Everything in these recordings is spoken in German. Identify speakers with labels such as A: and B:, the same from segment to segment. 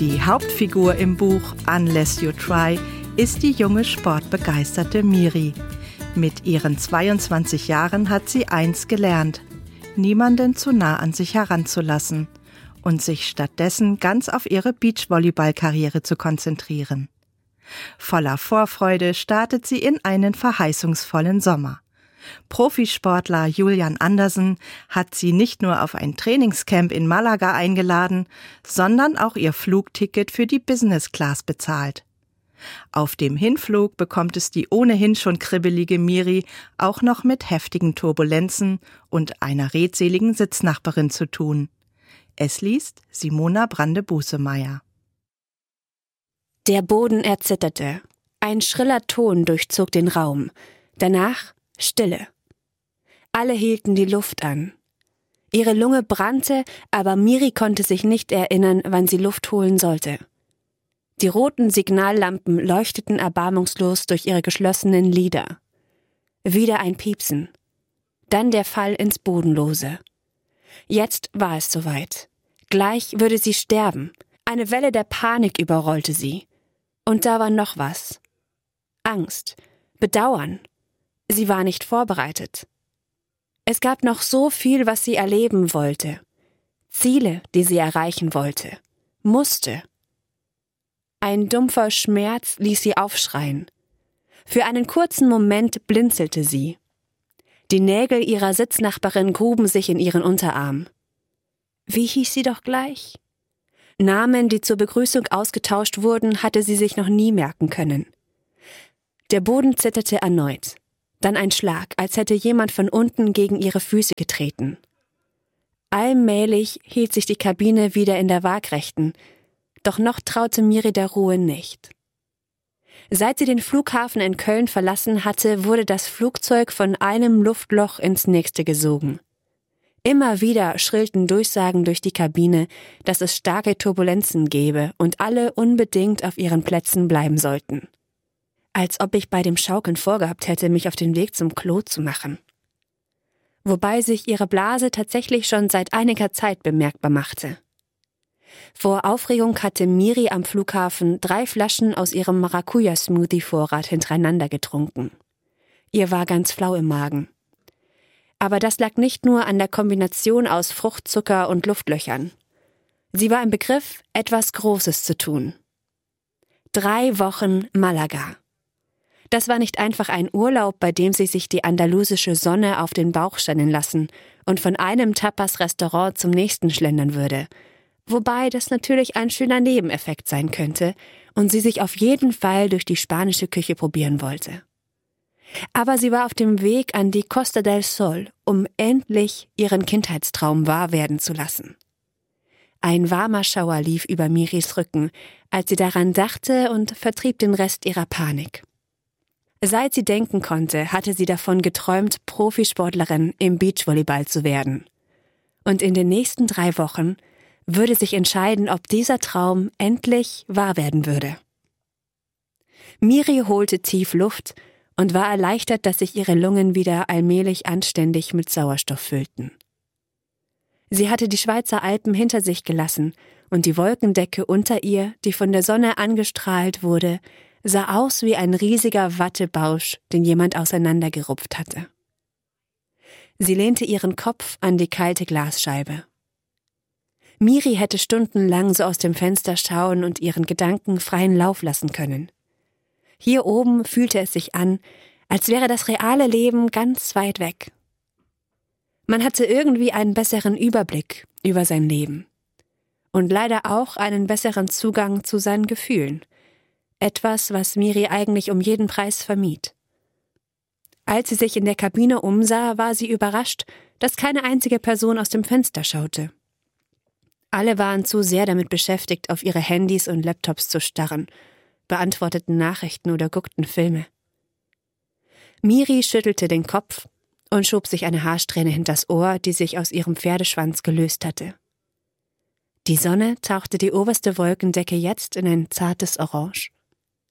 A: Die Hauptfigur im Buch Unless You Try ist die junge sportbegeisterte Miri. Mit ihren 22 Jahren hat sie eins gelernt: niemanden zu nah an sich heranzulassen und sich stattdessen ganz auf ihre Beachvolleyball-Karriere zu konzentrieren. Voller Vorfreude startet sie in einen verheißungsvollen Sommer. Profisportler Julian Andersen hat sie nicht nur auf ein Trainingscamp in Malaga eingeladen, sondern auch ihr Flugticket für die Business Class bezahlt. Auf dem Hinflug bekommt es die ohnehin schon kribbelige Miri auch noch mit heftigen Turbulenzen und einer redseligen Sitznachbarin zu tun. Es liest Simona Brande-Busemeyer.
B: Der Boden erzitterte. Ein schriller Ton durchzog den Raum. Danach Stille. Alle hielten die Luft an. Ihre Lunge brannte, aber Miri konnte sich nicht erinnern, wann sie Luft holen sollte. Die roten Signallampen leuchteten erbarmungslos durch ihre geschlossenen Lider. Wieder ein Piepsen. Dann der Fall ins Bodenlose. Jetzt war es soweit. Gleich würde sie sterben. Eine Welle der Panik überrollte sie. Und da war noch was. Angst. Bedauern. Sie war nicht vorbereitet. Es gab noch so viel, was sie erleben wollte. Ziele, die sie erreichen wollte. Musste. Ein dumpfer Schmerz ließ sie aufschreien. Für einen kurzen Moment blinzelte sie. Die Nägel ihrer Sitznachbarin gruben sich in ihren Unterarm. Wie hieß sie doch gleich? Namen, die zur Begrüßung ausgetauscht wurden, hatte sie sich noch nie merken können. Der Boden zitterte erneut. Dann ein Schlag, als hätte jemand von unten gegen ihre Füße getreten. Allmählich hielt sich die Kabine wieder in der Waagrechten, doch noch traute Miri der Ruhe nicht. Seit sie den Flughafen in Köln verlassen hatte, wurde das Flugzeug von einem Luftloch ins nächste gesogen. Immer wieder schrillten Durchsagen durch die Kabine, dass es starke Turbulenzen gebe und alle unbedingt auf ihren Plätzen bleiben sollten. Als ob ich bei dem Schaukeln vorgehabt hätte, mich auf den Weg zum Klo zu machen. Wobei sich ihre Blase tatsächlich schon seit einiger Zeit bemerkbar machte. Vor Aufregung hatte Miri am Flughafen 3 Flaschen aus ihrem Maracuja-Smoothie-Vorrat hintereinander getrunken. Ihr war ganz flau im Magen. Aber das lag nicht nur an der Kombination aus Fruchtzucker und Luftlöchern. Sie war im Begriff, etwas Großes zu tun. 3 Wochen Malaga. Das war nicht einfach ein Urlaub, bei dem sie sich die andalusische Sonne auf den Bauch scheinen lassen und von einem Tapas-Restaurant zum nächsten schlendern würde. Wobei das natürlich ein schöner Nebeneffekt sein könnte und sie sich auf jeden Fall durch die spanische Küche probieren wollte. Aber sie war auf dem Weg an die Costa del Sol, um endlich ihren Kindheitstraum wahr werden zu lassen. Ein warmer Schauer lief über Miris Rücken, als sie daran dachte und vertrieb den Rest ihrer Panik. Seit sie denken konnte, hatte sie davon geträumt, Profisportlerin im Beachvolleyball zu werden. Und in den nächsten 3 Wochen würde sich entscheiden, ob dieser Traum endlich wahr werden würde. Miri holte tief Luft und war erleichtert, dass sich ihre Lungen wieder allmählich anständig mit Sauerstoff füllten. Sie hatte die Schweizer Alpen hinter sich gelassen und die Wolkendecke unter ihr, die von der Sonne angestrahlt wurde, sah aus wie ein riesiger Wattebausch, den jemand auseinandergerupft hatte. Sie lehnte ihren Kopf an die kalte Glasscheibe. Miri hätte stundenlang so aus dem Fenster schauen und ihren Gedanken freien Lauf lassen können. Hier oben fühlte es sich an, als wäre das reale Leben ganz weit weg. Man hatte irgendwie einen besseren Überblick über sein Leben. Und leider auch einen besseren Zugang zu seinen Gefühlen. Etwas, was Miri eigentlich um jeden Preis vermied. Als sie sich in der Kabine umsah, war sie überrascht, dass keine einzige Person aus dem Fenster schaute. Alle waren zu sehr damit beschäftigt, auf ihre Handys und Laptops zu starren, beantworteten Nachrichten oder guckten Filme. Miri schüttelte den Kopf und schob sich eine Haarsträhne hinters Ohr, die sich aus ihrem Pferdeschwanz gelöst hatte. Die Sonne tauchte die oberste Wolkendecke jetzt in ein zartes Orange.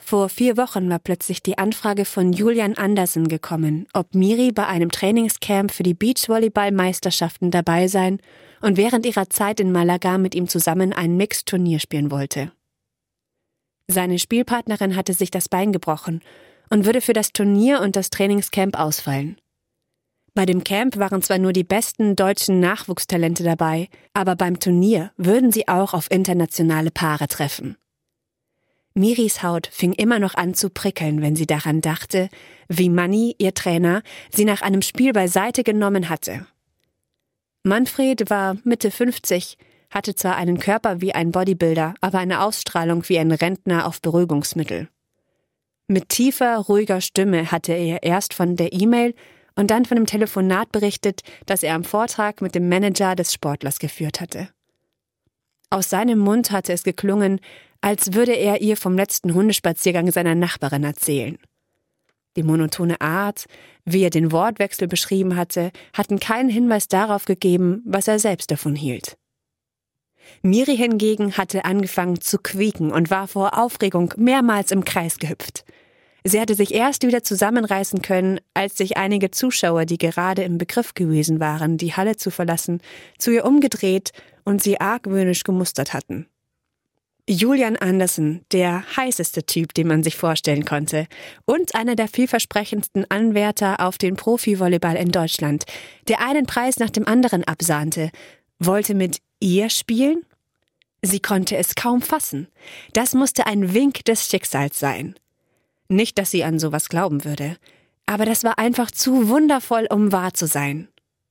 B: Vor 4 Wochen war plötzlich die Anfrage von Julian Andersen gekommen, ob Miri bei einem Trainingscamp für die Beachvolleyball-Meisterschaften dabei sein und während ihrer Zeit in Malaga mit ihm zusammen ein Mixed-Turnier spielen wollte. Seine Spielpartnerin hatte sich das Bein gebrochen und würde für das Turnier und das Trainingscamp ausfallen. Bei dem Camp waren zwar nur die besten deutschen Nachwuchstalente dabei, aber beim Turnier würden sie auch auf internationale Paare treffen. Miris Haut fing immer noch an zu prickeln, wenn sie daran dachte, wie Manni, ihr Trainer, sie nach einem Spiel beiseite genommen hatte. Manfred war Mitte 50, hatte zwar einen Körper wie ein Bodybuilder, aber eine Ausstrahlung wie ein Rentner auf Beruhigungsmittel. Mit tiefer, ruhiger Stimme hatte er erst von der E-Mail und dann von dem Telefonat berichtet, das er am Vortag mit dem Manager des Sportlers geführt hatte. Aus seinem Mund hatte es geklungen, als würde er ihr vom letzten Hundespaziergang seiner Nachbarin erzählen. Die monotone Art, wie er den Wortwechsel beschrieben hatte, hatten keinen Hinweis darauf gegeben, was er selbst davon hielt. Miri hingegen hatte angefangen zu quieken und war vor Aufregung mehrmals im Kreis gehüpft. Sie hatte sich erst wieder zusammenreißen können, als sich einige Zuschauer, die gerade im Begriff gewesen waren, die Halle zu verlassen, zu ihr umgedreht und sie argwöhnisch gemustert hatten. Julian Andersen, der heißeste Typ, den man sich vorstellen konnte, und einer der vielversprechendsten Anwärter auf den Profi-Volleyball in Deutschland, der einen Preis nach dem anderen absahnte, wollte mit ihr spielen? Sie konnte es kaum fassen. Das musste ein Wink des Schicksals sein. Nicht, dass sie an sowas glauben würde, aber das war einfach zu wundervoll, um wahr zu sein.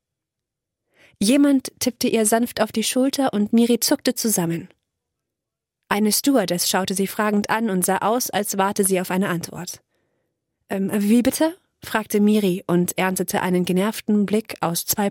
B: Jemand tippte ihr sanft auf die Schulter und Miri zuckte zusammen. Eine Stewardess schaute sie fragend an und sah aus, als warte sie auf eine Antwort. Wie bitte? Fragte Miri und erntete einen genervten Blick aus 2